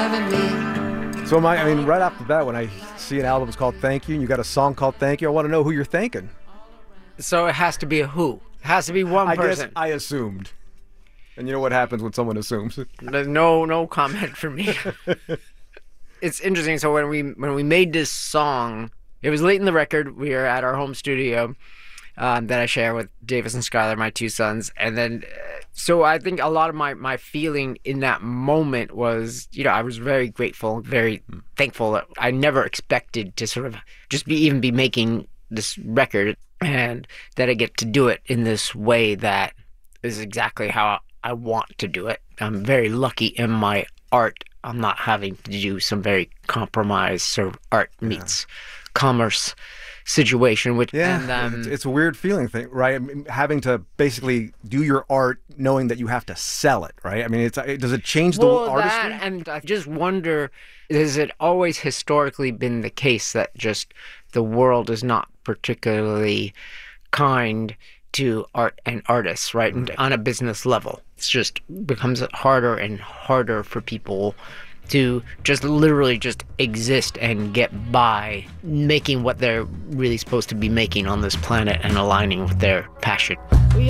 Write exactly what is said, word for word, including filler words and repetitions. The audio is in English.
having me. So, my, I mean, right off the bat, when I see an album that's called Thank You, and you got a song called Thank You, I want to know who you're thanking. So it has to be a who. It has to be one I person. guess I assumed. And you know what happens when someone assumes? There's no no comment for me. It's interesting. So when we when we made this song, it was late in the record. We were at our home studio um, that I share with Davis and Skylar, my two sons. And then, uh, so I think a lot of my, my feeling in that moment was, you know, I was very grateful, very thankful. That I never expected to sort of just be even be making this record, and that I get to do it in this way that is exactly how I want to do it. I'm very lucky in my art. I'm not having to do some very compromised sort of art meets yeah. commerce situation. Which, yeah, and, um, it's, it's a weird feeling thing, right? I mean, having to basically do your art knowing that you have to sell it, right? I mean, it's does it change the well, artistry? That, and I just wonder, has it always historically been the case that just the world is not particularly kind to art and artists, right? And on a business level, it's just becomes harder and harder for people to just literally just exist and get by making what they're really supposed to be making on this planet and aligning with their passion.